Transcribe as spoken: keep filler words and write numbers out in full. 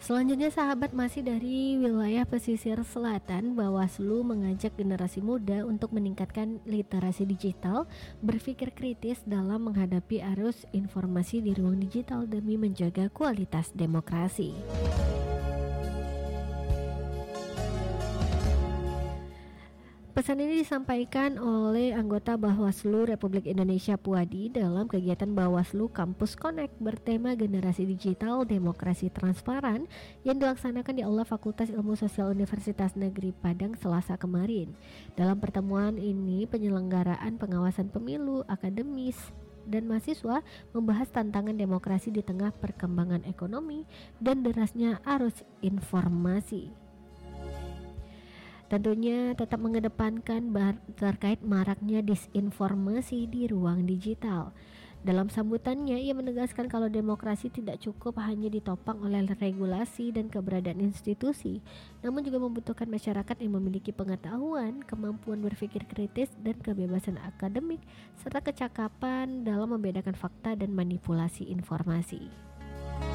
Selanjutnya sahabat, masih dari wilayah pesisir selatan, Bawaslu mengajak generasi muda untuk meningkatkan literasi digital, berpikir kritis dalam menghadapi arus informasi di ruang digital demi menjaga kualitas demokrasi. Pesan ini disampaikan oleh anggota Bawaslu Republik Indonesia Puadi dalam kegiatan Bawaslu Kampus Connect bertema Generasi Digital Demokrasi Transparan yang dilaksanakan di Aula Fakultas Ilmu Sosial Universitas Negeri Padang Selasa kemarin. Dalam pertemuan ini, penyelenggaraan pengawasan pemilu, akademis, dan mahasiswa membahas tantangan demokrasi di tengah perkembangan ekonomi dan derasnya arus informasi. Tentunya tetap mengedepankan bar- terkait maraknya disinformasi di ruang digital. Dalam sambutannya, ia menegaskan kalau demokrasi tidak cukup hanya ditopang oleh regulasi dan keberadaan institusi, namun juga membutuhkan masyarakat yang memiliki pengetahuan, kemampuan berpikir kritis, dan kebebasan akademik, serta kecakapan dalam membedakan fakta dan manipulasi informasi.